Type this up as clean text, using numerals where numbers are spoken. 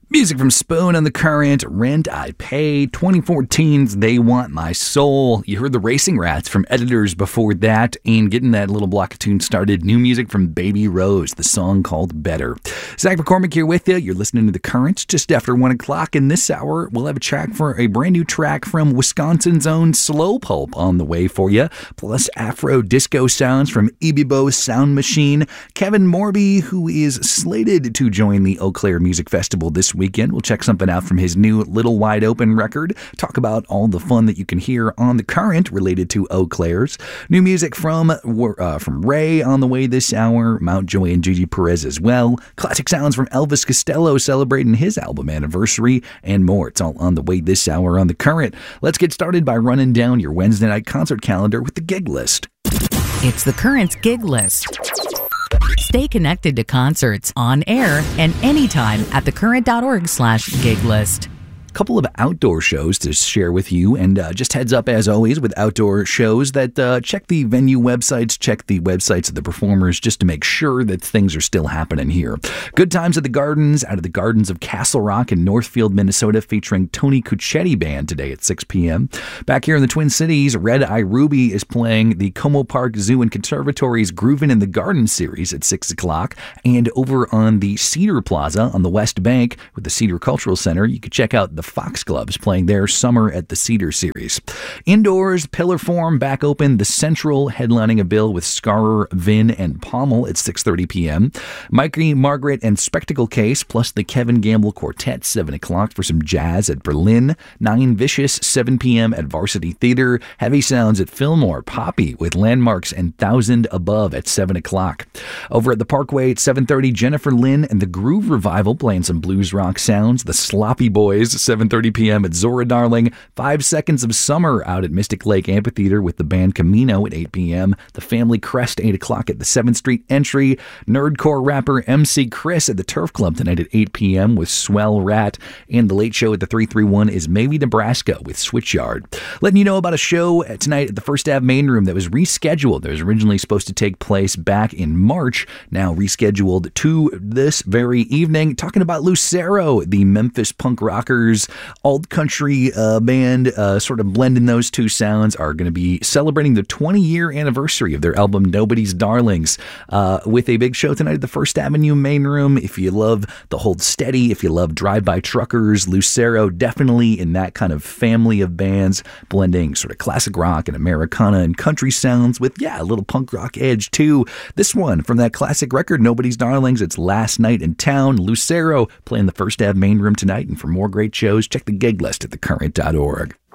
Music from Spoon on the Current, Rent I Pay, 2014's They Want My Soul. You heard the Racing Rats from Editors before that, and getting that little block of tunes started, new music from Baby Rose, the song called Better. Zach McCormick here with you. You're listening to The Current just after 1 o'clock. In this hour, we'll have a brand new track from Wisconsin's own Slow Pulp on the way for you, plus Afro disco sounds from Ibibo Sound Machine. Kevin Morby, who is slated to join the Eau Claire Music Festival this weekend. We'll check something out from his new Little Wide Open record, talk about all the fun that you can hear on The Current related to Eau Claire's. New music from Ray on the way this hour, Mountjoy and Gigi Perez as well. Classic sounds from Elvis Costello celebrating his album anniversary, and more. It's all on the way this hour on The Current. Let's get started by running down your Wednesday night concert calendar with the gig list. It's The Current's gig list. Stay connected to concerts on air and anytime at thecurrent.org/gig list. Couple of outdoor shows to share with you, and just heads up as always with outdoor shows that check the venue websites, check the websites of the performers just to make sure that things are still happening here. Good Times at the Gardens, out of the Gardens of Castle Rock in Northfield, Minnesota, featuring Tony Cuccetti Band today at 6 p.m. Back here in the Twin Cities, Red Eye Ruby is playing the Como Park Zoo and Conservatory's Groovin' in the Garden series at 6 o'clock, and over on the Cedar Plaza on the West Bank with the Cedar Cultural Center, you can check out the Foxgloves playing their Summer at the Cedar series. Indoors, Pillar Form back open, The Central headlining a bill with Scarer, Vin, and Pommel at 6:30 p.m. Mikey, Margaret, and Spectacle Case, plus the Kevin Gamble Quartet, 7 o'clock for some jazz at Berlin. 9 Vicious, 7 p.m. at Varsity Theater. Heavy Sounds at Fillmore. Poppy with Landmarks and 1000 Above at 7 o'clock. Over at the Parkway at 7:30, Jennifer Lynn and the Groove Revival playing some blues rock sounds. The Sloppy Boys, 7:30 p.m. at Zora Darling. 5 Seconds of Summer out at Mystic Lake Amphitheater with the band Camino at 8 p.m. The Family Crest, 8 o'clock at the 7th Street Entry. Nerdcore rapper MC Chris at the Turf Club tonight at 8 p.m. with Swell Rat. And the Late Show at the 331 is Maybe Nebraska with Switchyard. Letting you know about a show tonight at the First Ave Main Room that was rescheduled. That was originally supposed to take place back in March, now rescheduled to this very evening. Talking about Lucero, the Memphis punk rockers, alt country band, sort of blending those two sounds, are going to be celebrating the 20-year anniversary of their album Nobody's Darlings with a big show tonight at the First Avenue Main Room. If you love the Hold Steady, if you love Drive-By Truckers, Lucero, definitely in that kind of family of bands, blending sort of classic rock and Americana and country sounds with, a little punk rock edge too. This one from that classic record, Nobody's Darlings, it's Last Night in Town. Lucero playing the First Ave Main Room tonight, and for more great shows, check the gig list at thecurrent.org.